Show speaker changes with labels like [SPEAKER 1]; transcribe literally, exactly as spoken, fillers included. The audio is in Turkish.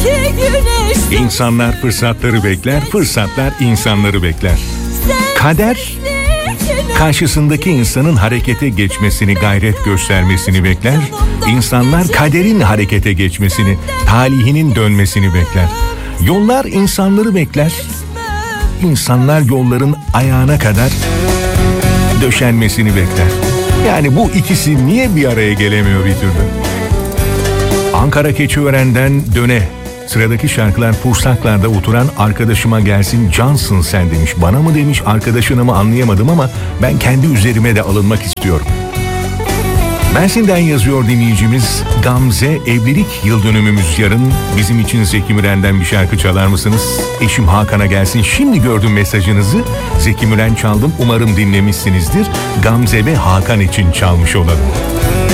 [SPEAKER 1] İnsanlar fırsatları bekler, fırsatlar insanları bekler. Kader, karşısındaki insanın harekete geçmesini, gayret göstermesini bekler. İnsanlar kaderin harekete geçmesini, talihinin dönmesini bekler. Yollar insanları bekler. İnsanlar yolların ayağına kadar döşenmesini bekler. Yani bu ikisi niye bir araya gelemiyor bir türlü? Ankara Keçiören'den Döne. Sıradaki şarkılar Pursaklar'da oturan arkadaşıma gelsin cansın sen demiş. Bana mı demiş, arkadaşına mı anlayamadım ama ben kendi üzerime de alınmak istiyorum. Mersin'den yazıyor dinleyicimiz. Gamze, evlilik yıl dönümümüz yarın. Bizim için Zeki Müren'den bir şarkı çalar mısınız? Eşim Hakan'a gelsin. Şimdi gördüm mesajınızı. Zeki Müren çaldım. Umarım dinlemişsinizdir. Gamze ve Hakan için çalmış olalım.